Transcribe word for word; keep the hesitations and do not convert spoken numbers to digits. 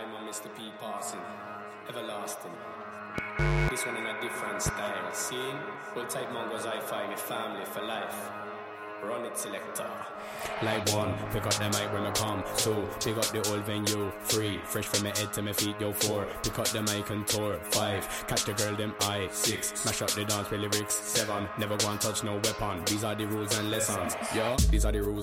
them on Mister P passing, everlasting. This one in a different style. See, we'll take Mongo's I five, your family for life. Run it, selector. Like one, pick up the mic when I come. Two, pick up the old venue. Three, fresh from my head to my feet. Yo, four, pick up the mic and tour. Five, catch the girl them eye. Six, smash up the dance with lyrics. Seven, never go and touch no weapon. These are the rules and lessons. Yeah, these are the rules.